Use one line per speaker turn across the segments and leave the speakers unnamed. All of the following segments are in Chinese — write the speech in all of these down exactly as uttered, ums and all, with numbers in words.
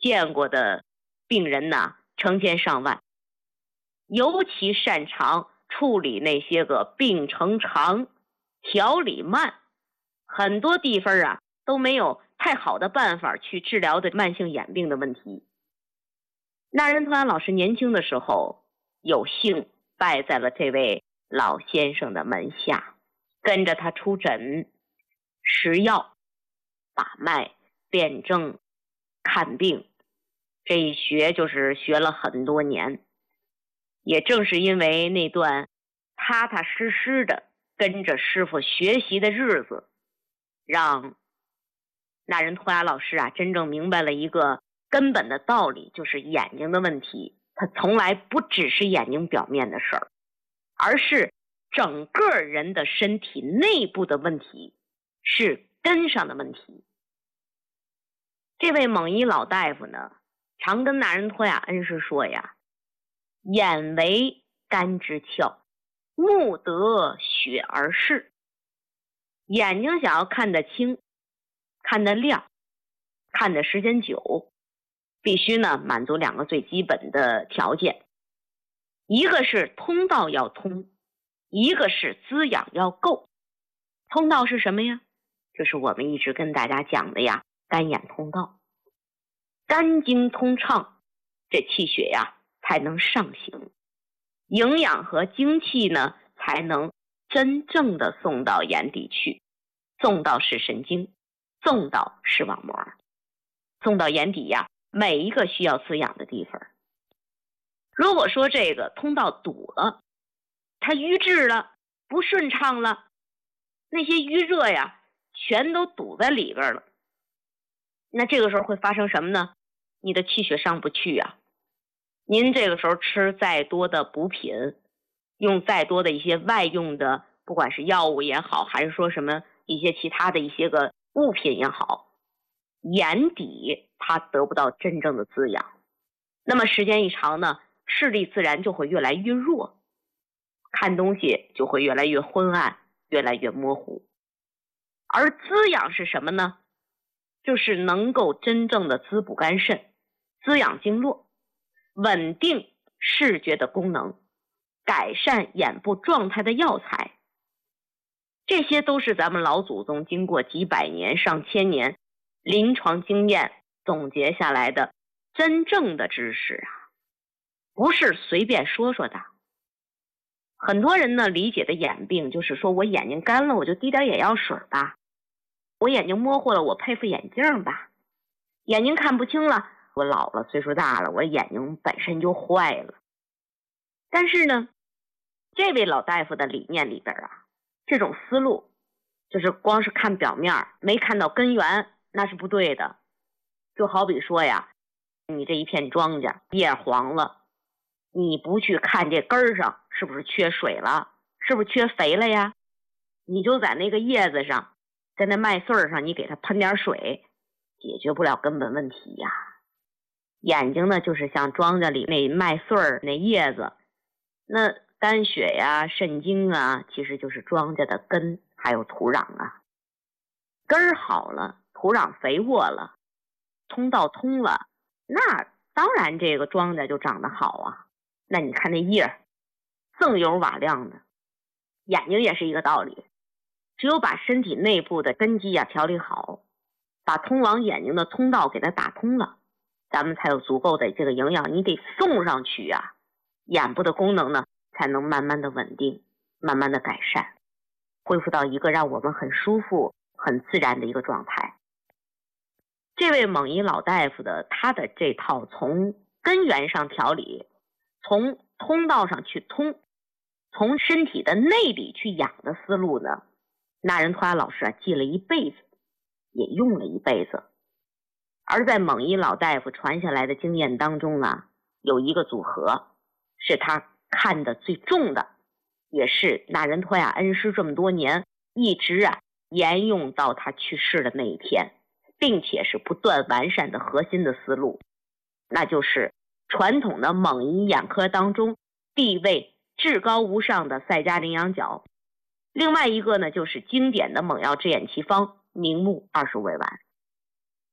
见过的病人呐成千上万，尤其擅长处理那些个病程长、调理慢，很多地方啊都没有太好的办法去治疗的慢性眼病的问题。那仁图安老师年轻的时候有幸拜在了这位老先生的门下，跟着他出诊、食药、把脉、辨证、看病，这一学就是学了很多年。也正是因为那段踏踏实实的跟着师傅学习的日子，让那仁图安老师啊真正明白了一个根本的道理，就是眼睛的问题它从来不只是眼睛表面的事儿，而是整个人的身体内部的问题，是根上的问题。这位蒙医老大夫呢，常跟那仁托呀恩师说呀，眼为肝之窍，目得血而视。眼睛想要看得清、看得亮、看的时间久，必须呢满足两个最基本的条件，一个是通道要通，一个是滋养要够。通道是什么呀？就是我们一直跟大家讲的呀，肝眼通道。肝经通畅，这气血呀才能上行，营养和精气呢才能真正的送到眼底去，送到视神经，送到视网膜，送到眼底呀每一个需要滋养的地方。如果说这个通道堵了，它瘀滞了，不顺畅了，那些瘀热呀全都堵在里边了，那这个时候会发生什么呢？你的气血上不去啊，您这个时候吃再多的补品，用再多的一些外用的，不管是药物也好，还是说什么一些其他的一些个物品也好，眼底它得不到真正的滋养，那么时间一长呢，视力自然就会越来越弱，看东西就会越来越昏暗，越来越模糊。而滋养是什么呢？就是能够真正的滋补肝肾，滋养经络，稳定视觉的功能，改善眼部状态的药材。这些都是咱们老祖宗经过几百年上千年临床经验总结下来的真正的知识啊，不是随便说说的。很多人呢理解的眼病就是说，我眼睛干了我就滴点眼药水吧，我眼睛模糊了我配副眼镜吧，眼睛看不清了我老了岁数大了我眼睛本身就坏了。但是呢，这位老大夫的理念里边啊，这种思路就是光是看表面没看到根源，那是不对的。就好比说呀，你这一片庄稼叶黄了，你不去看这根上是不是缺水了，是不是缺肥了呀，你就在那个叶子上，在那麦穗上你给它喷点水，解决不了根本问题呀。眼睛呢就是像庄稼里那麦穗那叶子，那肝血呀、肾精啊，其实就是庄稼的根还有土壤啊。根儿好了，土壤肥沃了，通道通了，那当然这个庄稼就长得好啊。那你看那叶锃油瓦亮的，眼睛也是一个道理。只有把身体内部的根基啊调理好，把通往眼睛的通道给它打通了，咱们才有足够的这个营养，你得送上去啊，眼部的功能呢才能慢慢的稳定，慢慢的改善，恢复到一个让我们很舒服很自然的一个状态。这位蒙医老大夫的他的这套从根源上调理，从通道上去通，从身体的内里去养的思路呢，那仁托拉老师啊记了一辈子，也用了一辈子。而在蒙医老大夫传下来的经验当中啊，有一个组合是他看的最重的，也是那仁托亚恩师这么多年一直啊沿用到他去世的那一天，并且是不断完善的核心的思路，那就是传统的蒙医眼科当中地位至高无上的赛迦羚羊角，另外一个呢就是经典的蒙药治眼奇方明目二十味丸。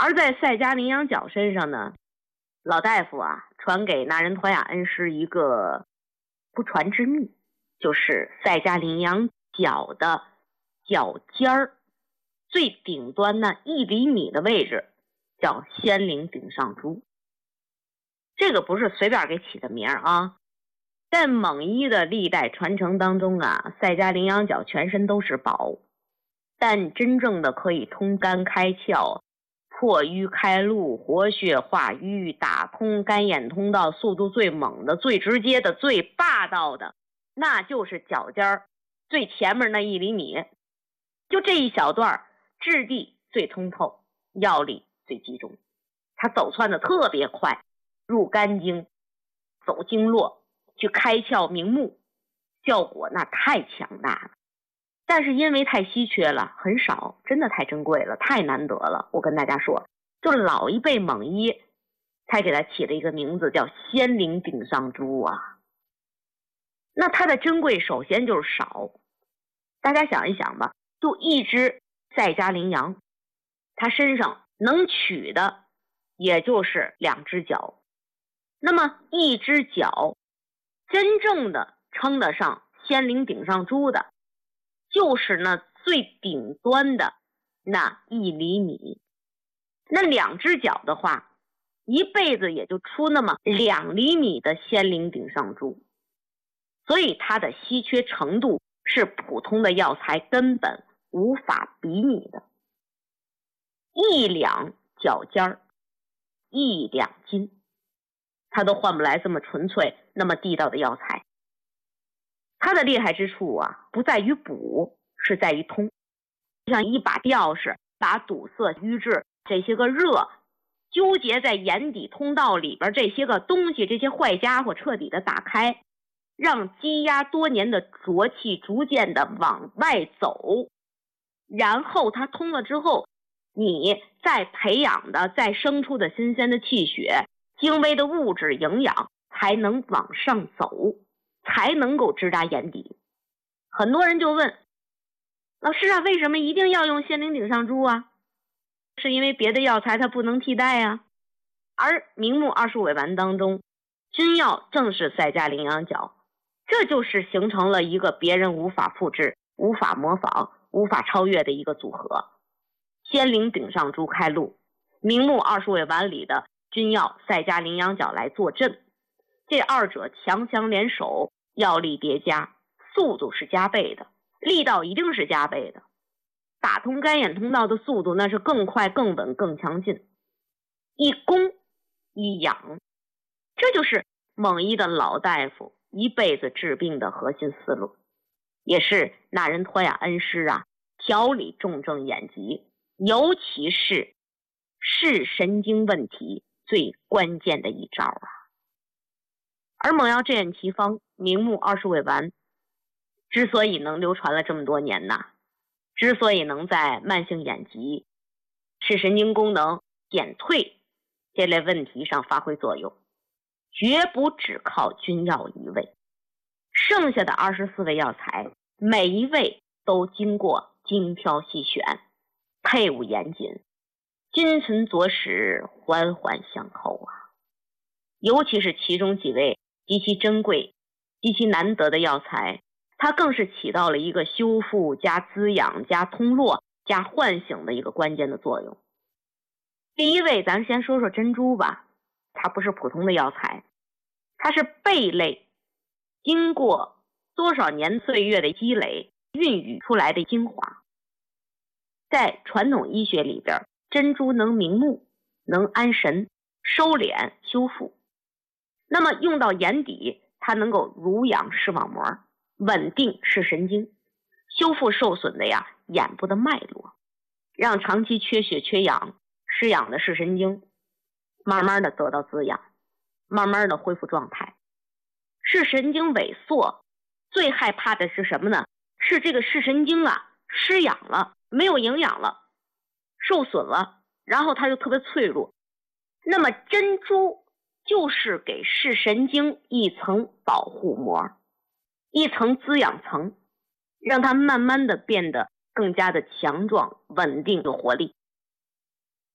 而在赛迦羚羊角身上呢，老大夫啊传给那仁陀亚恩师一个不传之秘，就是赛迦羚羊角的角尖儿最顶端那一厘米的位置叫仙灵顶上珠。这个不是随便给起的名啊，在蒙医的历代传承当中啊，赛迦羚羊角全身都是宝，但真正的可以通肝开窍、破瘀开路、活血化瘀、打通肝眼通道速度最猛的、最直接的、最霸道的，那就是脚尖儿最前面那一厘米，就这一小段，质地最通透，药力最集中，它走窜的特别快，入肝经，走经络，去开窍明目，效果那太强大了。但是因为太稀缺了，很少，真的太珍贵了，太难得了。我跟大家说，就老一辈蒙医才给它起了一个名字叫仙灵顶上珠啊。那它的珍贵首先就是少，大家想一想吧，就一只赛迦羚羊，它身上能取的也就是两只脚，那么一只脚真正的称得上仙灵顶上珠的，就是那最顶端的那一厘米。那两只脚的话，一辈子也就出那么两厘米的仙灵顶上珠，所以它的稀缺程度是普通的药材根本无法比拟的。一两脚尖儿，一两金，它都换不来这么纯粹那么地道的药材。它的厉害之处啊，不在于补，是在于通。像一把吊饰，把堵塞瘀滞这些个热纠结在眼底通道里边这些个东西，这些坏家伙彻底的打开，让积压多年的浊气逐渐的往外走，然后它通了之后，你再培养的再生出的新鲜的气血、精微的物质营养才能往上走，才能够直达眼底。很多人就问老师啊，为什么一定要用仙灵顶上珠啊？是因为别的药材它不能替代啊。而明目二术尾丸当中，君药正是赛迦羚羊角，这就是形成了一个别人无法复制、无法模仿、无法超越的一个组合。仙灵顶上珠开路，明目二术尾丸里的君药赛迦羚羊角来坐镇，这二者强强联手，药力叠加，速度是加倍的，力道一定是加倍的，打通肝眼通道的速度那是更快更稳更强劲，一攻一养，这就是蒙医的老大夫一辈子治病的核心思路，也是那仁陀亚恩师啊调理重症眼疾，尤其是视神经问题最关键的一招啊。而蒙药镇眼奇方明目二术尾丸之所以能流传了这么多年呐，之所以能在慢性眼疾、视神经功能减退这类问题上发挥作用，绝不只靠君药一味，剩下的二十四味药材每一味都经过精挑细选，配伍严谨，君臣佐使，环环相扣啊。尤其是其中几味极其珍贵、极其难得的药材，它更是起到了一个修复加滋养加通络加唤醒的一个关键的作用。第一位咱先说说珍珠吧，它不是普通的药材，它是贝类经过多少年岁月的积累孕育出来的精华。在传统医学里边，珍珠能明目，能安神，收敛修复。那么用到眼底，它能够濡养视网膜，稳定视神经，修复受损的呀眼部的脉络，让长期缺血缺氧失养的视神经慢慢的得到滋养，慢慢的恢复状态。视神经萎缩最害怕的是什么呢？是这个视神经啊失养了，没有营养了，受损了，然后它就特别脆弱。那么珍珠就是给视神经一层保护膜，一层滋养层，让它慢慢的变得更加的强壮、稳定、有活力。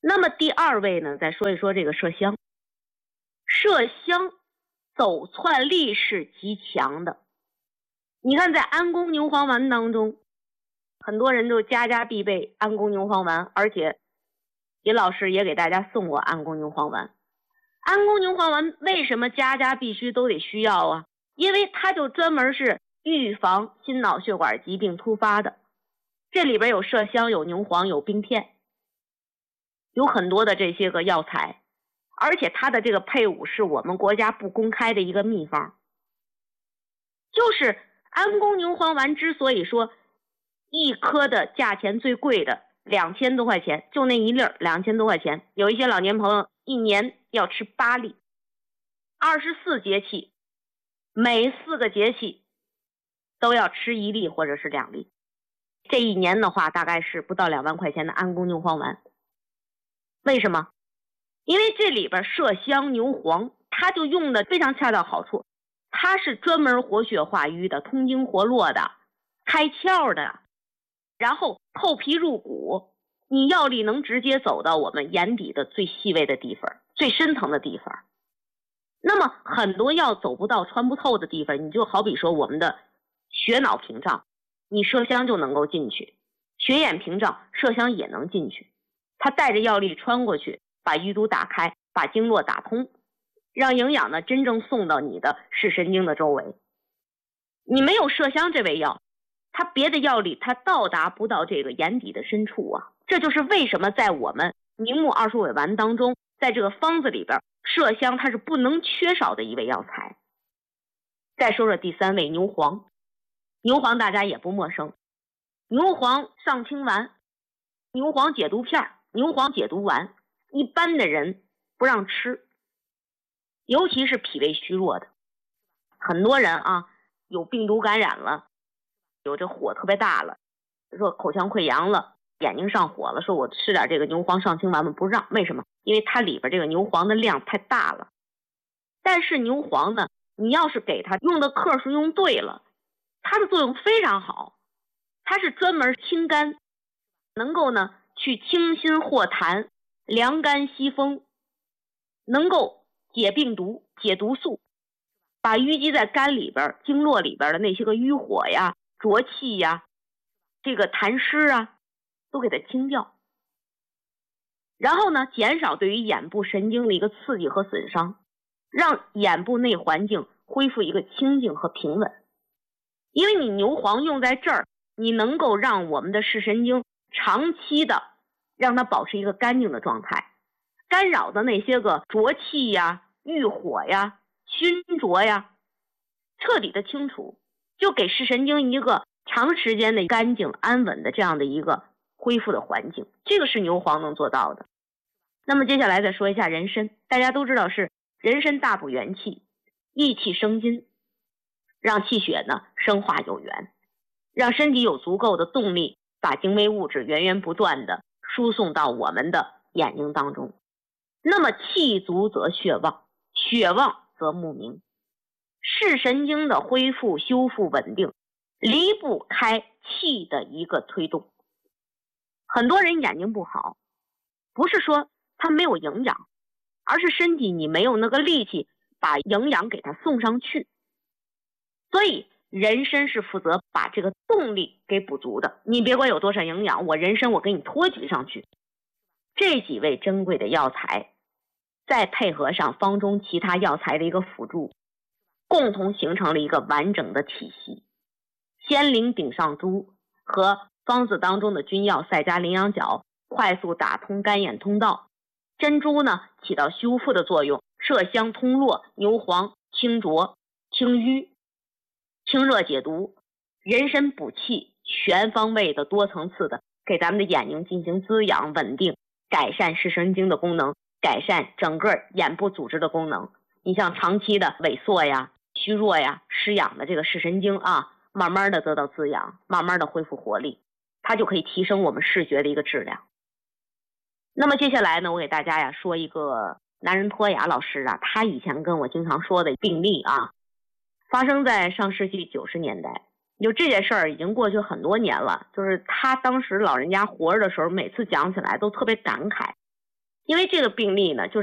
那么第二位呢，再说一说这个麝香。麝香走窜力是极强的。你看在安宫牛黄丸当中，很多人都家家必备安宫牛黄丸，而且尹老师也给大家送过安宫牛黄丸。安宫牛黄丸为什么家家必须都得需要啊？因为它就专门是预防心脑血管疾病突发的。这里边有麝香，有牛黄，有冰片，有很多的这些个药材，而且它的这个配伍是我们国家不公开的一个秘方。就是安宫牛黄丸之所以说一颗的价钱最贵的两千多块钱，就那一粒两千多块钱，有一些老年朋友一年要吃八粒，二十四节气，每四个节气都要吃一粒或者是两粒，这一年的话大概是不到两万块钱的安宫牛黄丸。为什么？因为这里边麝香牛黄它就用的非常恰到好处，它是专门活血化瘀的，通经活络的，开窍的，然后透皮入骨，你药力能直接走到我们眼底的最细微的地方，最深层的地方。那么很多药走不到穿不透的地方，你就好比说我们的血脑屏障，你麝香就能够进去，血眼屏障麝香也能进去，它带着药力穿过去，把淤堵打开，把经络打通，让营养呢真正送到你的视神经的周围。你没有麝香这味药，它别的药力它到达不到这个眼底的深处啊。这就是为什么在我们明目二鼠尾丸当中，在这个方子里边，麝香它是不能缺少的一味药材。再说说第三位牛黄。牛黄大家也不陌生，牛黄上清丸、牛黄解毒片、牛黄解毒丸，一般的人不让吃，尤其是脾胃虚弱的。很多人啊，有病毒感染了，有这火特别大了，说口腔溃疡了，眼睛上火了，说我吃点这个牛黄上清丸，不让。为什么？因为它里边这个牛黄的量太大了。但是牛黄呢，你要是给它用的克数用对了，它的作用非常好。它是专门清肝，能够呢去清心活痰、凉肝息风，能够解病毒、解毒素，把淤积在肝里边、经络里边的那些个瘀火呀、浊气呀、这个痰湿啊，都给它清掉。然后呢，减少对于眼部神经的一个刺激和损伤，让眼部内环境恢复一个清静和平稳。因为你牛黄用在这儿，你能够让我们的视神经长期的让它保持一个干净的状态，干扰的那些个浊气呀、郁火呀、熏浊呀，彻底的清除，就给视神经一个长时间的干净安稳的这样的一个恢复的环境，这个是牛黄能做到的。那么接下来再说一下人参，大家都知道是人参大补元气，益气生津，让气血呢生化有源，让身体有足够的动力，把精微物质源源不断的输送到我们的眼睛当中。那么气足则血旺，血旺则目明，视神经的恢复、修复、稳定，离不开气的一个推动。很多人眼睛不好，不是说他没有营养，而是身体你没有那个力气把营养给他送上去。所以人参是负责把这个动力给补足的。你别管有多少营养，我人参我给你托举上去。这几味珍贵的药材，再配合上方中其他药材的一个辅助，共同形成了一个完整的体系。仙灵顶上珠和方子当中的君药赛加羚羊角，快速打通肝眼通道。珍珠呢起到修复的作用，麝香通络，牛黄清浊清瘀，清热解毒，人参补气，全方位的多层次的给咱们的眼睛进行滋养稳定，改善视神经的功能，改善整个眼部组织的功能。你像长期的萎缩呀、虚弱呀、失养的这个视神经啊，慢慢的得到滋养，慢慢的恢复活力，它就可以提升我们视觉的一个质量。那么接下来呢，我给大家呀说一个南仁托雅老师啊，他以前跟我经常说的病例啊，发生在上世纪九十年代。就这件事儿已经过去很多年了，就是他当时老人家活着的时候，每次讲起来都特别感慨。 因为这个病例呢，就是